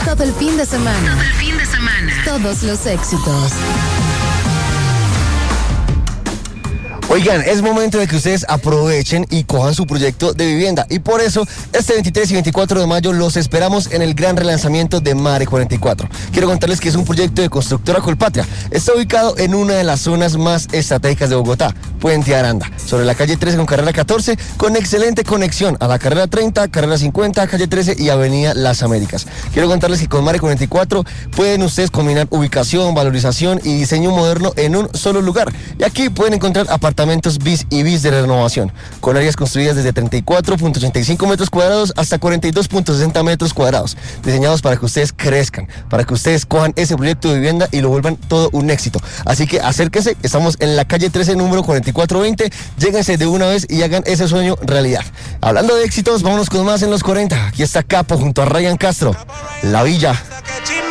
Todo el fin de semana. Todo el fin de semana. Todos los éxitos. Oigan, es momento de que ustedes aprovechen y cojan su proyecto de vivienda. Y por eso, este 23 y 24 de mayo los esperamos en el gran relanzamiento de Mare 44. Quiero contarles que es un proyecto de Constructora Colpatria. Está ubicado en una de las zonas más estratégicas de Bogotá, Puente Aranda, sobre la calle 13 con carrera 14, con excelente conexión a la carrera 30, carrera 50, calle 13 y avenida Las Américas. Quiero contarles que con Mare 44 pueden ustedes combinar ubicación, valorización y diseño moderno en un solo lugar. Y aquí pueden encontrar apartamentos bis y bis de renovación, con áreas construidas desde 34.85 metros cuadrados hasta 42.60 metros cuadrados, diseñados para que ustedes crezcan, para que ustedes cojan ese proyecto de vivienda y lo vuelvan todo un éxito. Así que acérquense, estamos en la calle 13, número 4420, lléguense de una vez y hagan ese sueño realidad. Hablando de éxitos, vámonos con más en los 40. Aquí está Capo junto a Ryan Castro, La Villa.